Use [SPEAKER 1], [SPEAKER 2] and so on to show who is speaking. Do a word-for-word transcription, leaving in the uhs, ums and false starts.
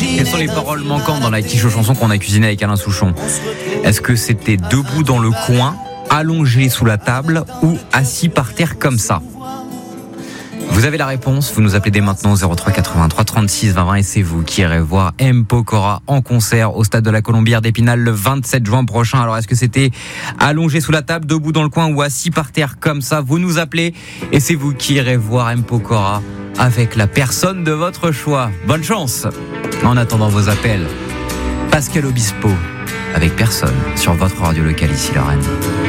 [SPEAKER 1] Quelles sont les paroles manquantes dans la quiche aux chansons qu'on a cuisiné avec Alain Souchon? Est-ce que c'était debout dans le coin, allongé sous la table ou assis par terre comme ça? Vous avez la réponse, vous nous appelez dès maintenant au zéro trois quatre-vingt-trois trente-six vingt vingt et c'est vous qui irez voir M. Pokora en concert au stade de la Colombière d'Épinal le vingt-sept juin prochain. Alors est-ce que c'était allongé sous la table, debout dans le coin ou assis par terre comme ça? Vous nous appelez et c'est vous qui irez voir M. Pokora avec la personne de votre choix. Bonne chance. En attendant vos appels, Pascal Obispo avec personne sur votre radio locale ici Lorraine.